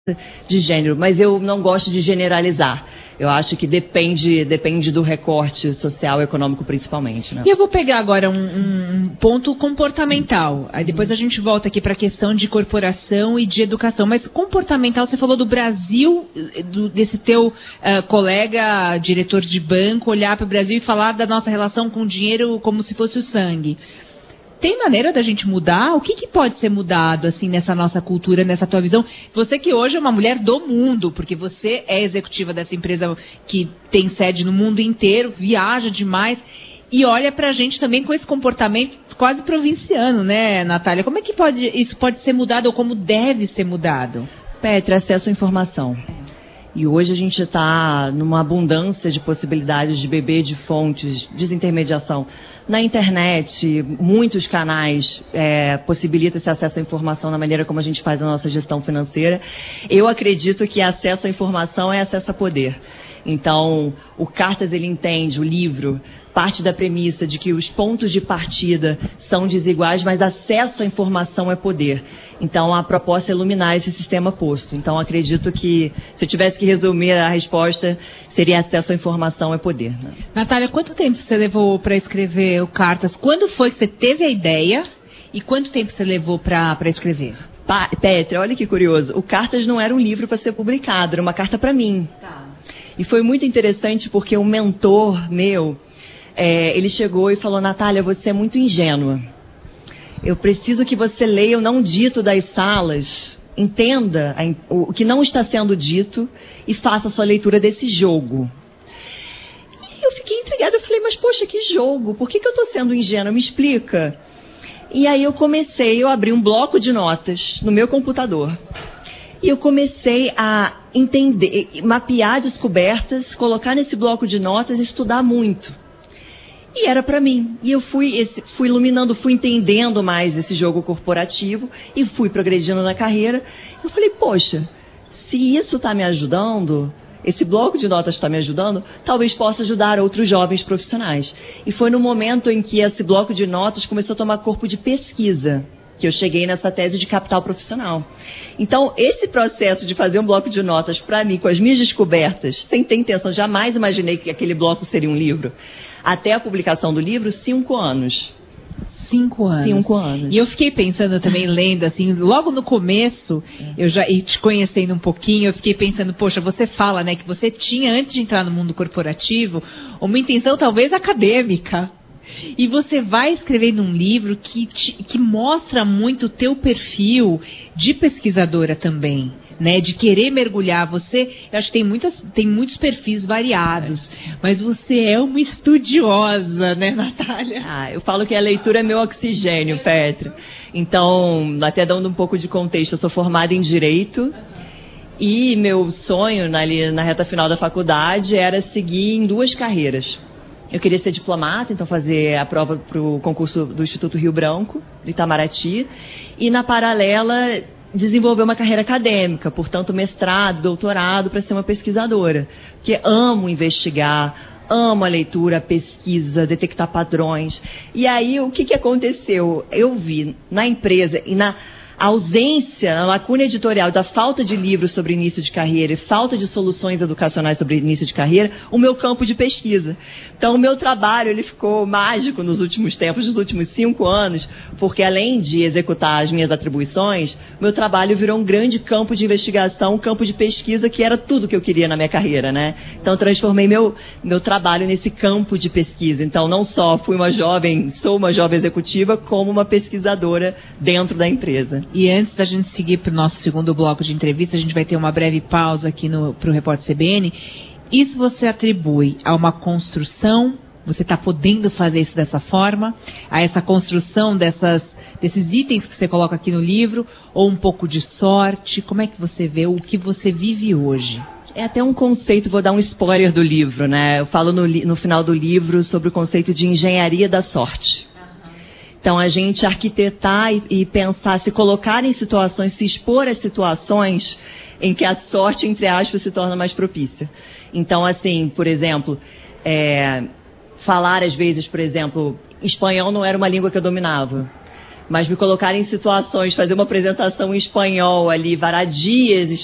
de gênero, mas eu não gosto de generalizar. Eu acho que depende do recorte social e econômico, principalmente, né? E eu vou pegar agora um ponto comportamental. Aí depois a gente volta aqui para a questão de corporação e de educação. Mas comportamental, você falou do Brasil, desse teu colega, diretor de banco, olhar para o Brasil e falar da nossa relação com o dinheiro como se fosse o sangue. Tem maneira da gente mudar? O que pode ser mudado, assim, nessa nossa cultura, nessa tua visão? Você que hoje é uma mulher do mundo, porque você é executiva dessa empresa que tem sede no mundo inteiro, viaja demais e olha pra gente também com esse comportamento quase provinciano, né, Natália? Como é que isso pode ser mudado ou como deve ser mudado? Petra, acesso à informação. E hoje a gente está numa abundância de possibilidades de beber de fontes, desintermediação. Na internet, muitos canais possibilitam esse acesso à informação na maneira como a gente faz a nossa gestão financeira. Eu acredito que acesso à informação é acesso a poder. Então, o Cartas, ele entende, o livro, parte da premissa de que os pontos de partida são desiguais, mas acesso à informação é poder. Então, a proposta é iluminar esse sistema posto. Então, acredito que, se eu tivesse que resumir a resposta, seria acesso à informação é poder. Né? Natália, quanto tempo você levou para escrever o Cartas? Quando foi que você teve a ideia e quanto tempo você levou para escrever? Petra, olha que curioso. O Cartas não era um livro para ser publicado, era uma carta para mim. Tá. E foi muito interessante porque um mentor meu, ele chegou e falou: Natália, você é muito ingênua. Eu preciso que você leia o não dito das salas, entenda o que não está sendo dito e faça a sua leitura desse jogo. E eu fiquei intrigada, eu falei, mas poxa, que jogo? Por que eu estou sendo ingênua? Me explica. E aí eu abri um bloco de notas no meu computador. E eu comecei a entender, mapear descobertas, colocar nesse bloco de notas e estudar muito. E era para mim. E eu fui iluminando, fui entendendo mais esse jogo corporativo e fui progredindo na carreira. Eu falei, poxa, se isso está me ajudando, esse bloco de notas está me ajudando, talvez possa ajudar outros jovens profissionais. E foi no momento em que esse bloco de notas começou a tomar corpo de pesquisa que eu cheguei nessa tese de capital profissional. Então, esse processo de fazer um bloco de notas para mim, com as minhas descobertas, sem ter intenção, jamais imaginei que aquele bloco seria um livro. Até a publicação do livro, 5 anos. 5 anos. 5 anos. E eu fiquei pensando também, lendo, assim, logo no começo, e te conhecendo um pouquinho, eu fiquei pensando, poxa, você fala, né, que você tinha, antes de entrar no mundo corporativo, uma intenção talvez acadêmica. E você vai escrever num livro que mostra muito o teu perfil de pesquisadora também, né? De querer mergulhar. Você, eu acho que tem muitos perfis variados, mas você é uma estudiosa, né, Natália? Eu falo que a leitura é meu oxigênio, Petra. Então, até dando um pouco de contexto, eu sou formada em Direito. E meu sonho, na reta final da faculdade, era seguir em 2 carreiras. Eu queria ser diplomata, então fazer a prova para o concurso do Instituto Rio Branco, do Itamaraty, e na paralela desenvolver uma carreira acadêmica, portanto mestrado, doutorado, para ser uma pesquisadora. Porque amo investigar, amo a leitura, a pesquisa, detectar padrões. E aí o que aconteceu? Eu vi na empresa e na ausência, na lacuna editorial da falta de livros sobre início de carreira e falta de soluções educacionais sobre início de carreira, o meu campo de pesquisa. Então, o meu trabalho ele ficou mágico nos últimos tempos, nos últimos 5 anos, porque além de executar as minhas atribuições, meu trabalho virou um grande campo de investigação, um campo de pesquisa que era tudo que eu queria na minha carreira, né? Então, transformei meu trabalho nesse campo de pesquisa. Então, não só sou uma jovem executiva, como uma pesquisadora dentro da empresa. E antes da gente seguir para o nosso segundo bloco de entrevista, a gente vai ter uma breve pausa aqui para o Repórter CBN. Isso você atribui a uma construção? Você está podendo fazer isso dessa forma? A essa construção desses itens que você coloca aqui no livro? Ou um pouco de sorte? Como é que você vê o que você vive hoje? É até um conceito, vou dar um spoiler do livro, né? Eu falo no final do livro sobre o conceito de engenharia da sorte. Então, a gente arquitetar e pensar, se colocar em situações, se expor a situações em que a sorte, entre aspas, se torna mais propícia. Então, assim, por exemplo, falar às vezes, por exemplo, espanhol não era uma língua que eu dominava. Mas me colocar em situações, fazer uma apresentação em espanhol ali, varar dias